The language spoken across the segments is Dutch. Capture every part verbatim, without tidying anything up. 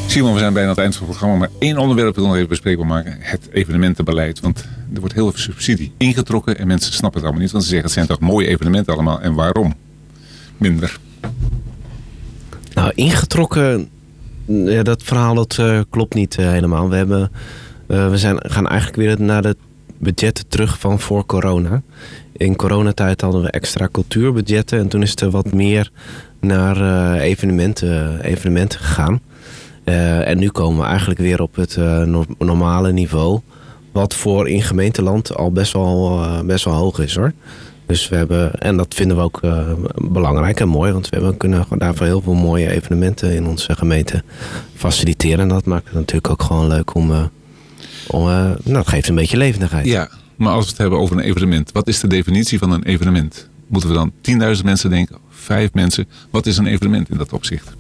Simon, we zijn bijna aan het eind van het programma. Maar één onderwerp wil ik nog even bespreekbaar maken. Het evenementenbeleid. Want er wordt heel veel subsidie ingetrokken. En mensen snappen het allemaal niet. Want ze zeggen, het zijn toch mooie evenementen allemaal. En waarom? Minder. Nou, ingetrokken... Ja, dat verhaal dat, uh, klopt niet uh, helemaal. We, hebben, uh, we zijn, gaan eigenlijk weer naar de budgetten terug van voor corona. In coronatijd hadden we extra cultuurbudgetten. En toen is er wat meer naar uh, evenementen, evenementen gegaan. Uh, en nu komen we eigenlijk weer op het uh, no- normale niveau. Wat voor in gemeenteland al best wel, uh, best wel hoog is, hoor. Dus we hebben, en dat vinden we ook uh, belangrijk en mooi. Want we hebben, kunnen daarvoor heel veel mooie evenementen in onze gemeente faciliteren. En dat maakt het natuurlijk ook gewoon leuk om... Uh, om uh, nou, dat geeft een beetje levendigheid. Ja, maar als we het hebben over een evenement. Wat is de definitie van een evenement? Moeten we dan tienduizend mensen denken? Vijf mensen? Wat is een evenement in dat opzicht?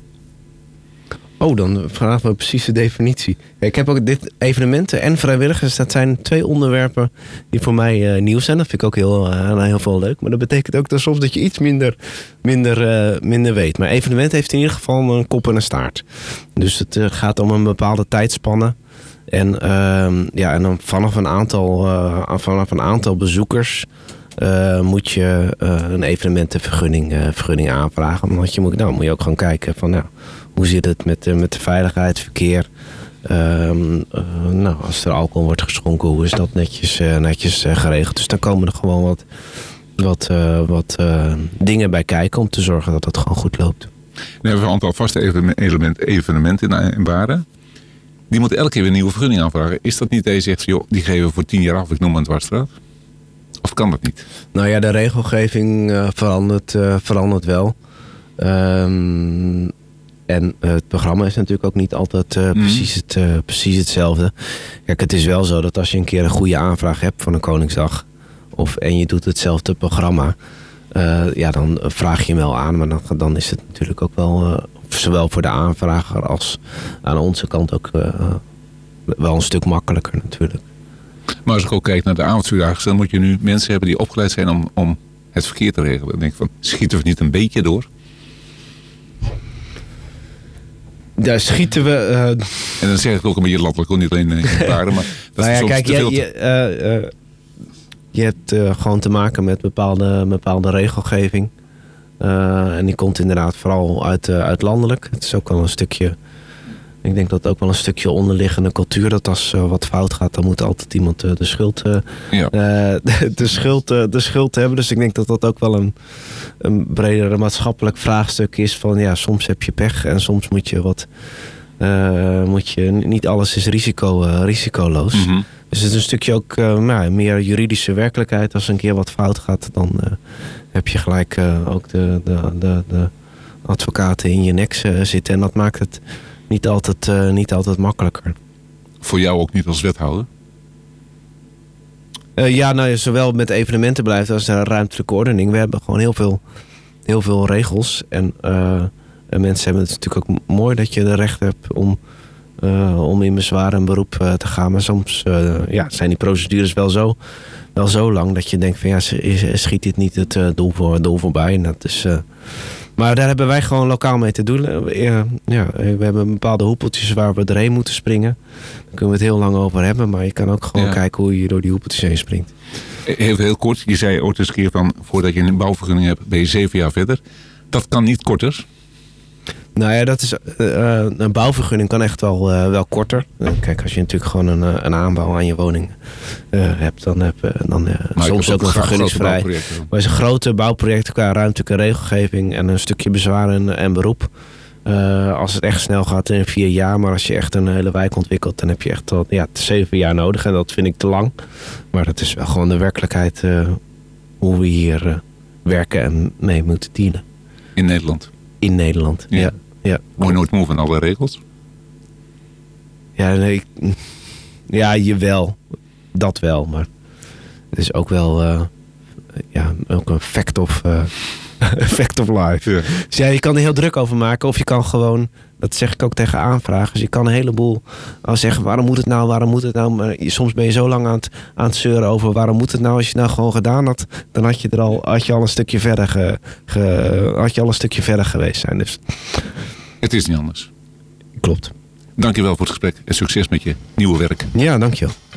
Oh, dan vragen we precies de definitie. Ik heb ook dit evenementen en vrijwilligers. Dat zijn twee onderwerpen die voor mij uh, nieuw zijn. Dat vind ik ook heel, uh, heel veel leuk. Maar dat betekent ook dat soms dat je iets minder, minder, uh, minder weet. Maar evenement heeft in ieder geval een kop en een staart. Dus het uh, gaat om een bepaalde tijdspanne. En, uh, ja, en dan vanaf een aantal, uh, vanaf een aantal bezoekers... Uh, moet je uh, een evenementenvergunning uh, vergunning aanvragen. Want je moet, nou, moet je ook gaan kijken van... Nou, hoe zit het met, uh, met de veiligheid, verkeer? Uh, uh, nou, als er alcohol wordt geschonken, hoe is dat netjes, uh, netjes uh, geregeld? Dus dan komen er gewoon wat, wat, uh, wat uh, dingen bij kijken... om te zorgen dat het gewoon goed loopt. We hebben een aantal vaste evenement, evenementen in, in Baren. Die moeten elke keer weer een nieuwe vergunning aanvragen. Is dat niet dat je zegt, joh, die geven we voor tien jaar af, ik noem maar een dwarsstraat? Of kan dat niet? Nou ja, de regelgeving uh, verandert, uh, verandert wel. Um, en uh, het programma is natuurlijk ook niet altijd uh, mm. precies, het, uh, precies hetzelfde. Kijk, het is wel zo dat als je een keer een goede aanvraag hebt voor een Koningsdag... Of, en je doet hetzelfde programma... Uh, ja, dan vraag je hem wel aan. Maar dan, dan is het natuurlijk ook wel... Uh, zowel voor de aanvrager als aan onze kant ook uh, wel een stuk makkelijker natuurlijk. Maar als ik ook kijk naar de avondvuurdaagse, dan moet je nu mensen hebben die opgeleid zijn om, om het verkeer te regelen. Dan denk ik van, schieten we niet een beetje door? Daar schieten we... Uh... En dan zeg ik ook een beetje landelijk, niet alleen in Baren, maar dat nou ja, is soms kijk, te veel je, te... je, uh, uh, je hebt uh, gewoon te maken met bepaalde, bepaalde regelgeving. Uh, en die komt inderdaad vooral uit, uh, uit landelijk. Het is ook wel een stukje... Ik denk dat ook wel een stukje onderliggende cultuur... dat als uh, wat fout gaat, dan moet altijd iemand uh, de schuld, uh, ja. uh, de, de, schuld, uh, de schuld hebben. Dus ik denk dat dat ook wel een, een breder maatschappelijk vraagstuk is... van ja, soms heb je pech en soms moet je wat... Uh, moet je, niet alles is risico, uh, risicoloos. Mm-hmm. Dus het is een stukje ook uh, nou, meer juridische werkelijkheid. Als er een keer wat fout gaat, dan uh, heb je gelijk uh, ook de, de, de, de advocaten in je nek uh, zitten. En dat maakt het niet altijd, uh, niet altijd makkelijker. Voor jou ook niet als wethouder? Uh, ja, nou, zowel met evenementenbeleid als de ruimtelijke ordening. We hebben gewoon heel veel, heel veel regels. En, uh, en mensen hebben het natuurlijk ook mooi dat je de recht hebt om, uh, om in bezwaar en beroep uh, te gaan. Maar soms uh, ja, zijn die procedures wel zo, wel zo lang dat je denkt van ja, schiet dit niet het uh, doel, voor, doel voorbij. En dat is... Uh, Maar daar hebben wij gewoon lokaal mee te doen. Ja, we hebben bepaalde hoepeltjes waar we doorheen moeten springen. Daar kunnen we het heel lang over hebben. Maar je kan ook gewoon ja. kijken hoe je door die hoepeltjes heen springt. Even heel kort. Je zei ooit eens een keer van... voordat je een bouwvergunning hebt, ben je zeven jaar verder. Dat kan niet korter? Nou ja, dat is, uh, een bouwvergunning kan echt wel, uh, wel korter. Uh, kijk, als je natuurlijk gewoon een, een aanbouw aan je woning uh, hebt... dan heb je dan, uh, soms ook een vergunningsvrij. Maar het is een grote bouwproject qua ruimtelijke regelgeving... en een stukje bezwaar en, en beroep. Uh, als het echt snel gaat in vier jaar... maar als je echt een hele wijk ontwikkelt... dan heb je echt ja, zeven jaar nodig. En dat vind ik te lang. Maar dat is wel gewoon de werkelijkheid... Uh, hoe we hier uh, werken en mee moeten dienen. In Nederland? In Nederland, ja. ja. Ja. Word je nooit moe van alle regels? Ja, nee, ik, ja, jawel. Dat wel, maar het is ook wel uh, ja, ook een fact of, uh, fact of life. Ja. Dus ja, je kan er heel druk over maken of je kan gewoon, dat zeg ik ook tegen aanvragers, je kan een heleboel al zeggen, waarom moet het nou, waarom moet het nou, maar soms ben je zo lang aan het, aan het zeuren over waarom moet het nou, als je het nou gewoon gedaan had, dan had je er al, had je al een stukje verder ge, ge, had je al een stukje verder geweest zijn. Dus het is niet anders. Klopt. Dankjewel voor het gesprek en succes met je nieuwe werk. Ja, dankjewel.